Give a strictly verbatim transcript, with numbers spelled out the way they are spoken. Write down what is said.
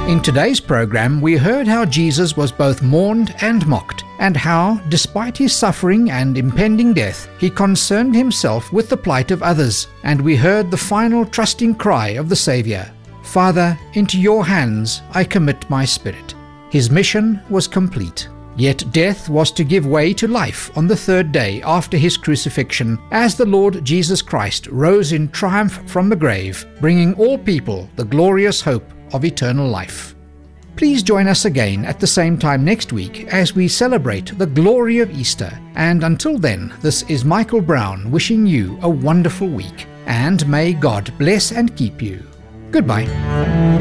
In today's program, we heard how Jesus was both mourned and mocked, and how, despite his suffering and impending death, he concerned himself with the plight of others, and we heard the final trusting cry of the Saviour, "Father, into your hands I commit my spirit." His mission was complete. Yet death was to give way to life on the third day after his crucifixion, as the Lord Jesus Christ rose in triumph from the grave, bringing all people the glorious hope of eternal life. Please join us again at the same time next week as we celebrate the glory of Easter. And until then, this is Michael Brown wishing you a wonderful week, and may God bless and keep you. Goodbye.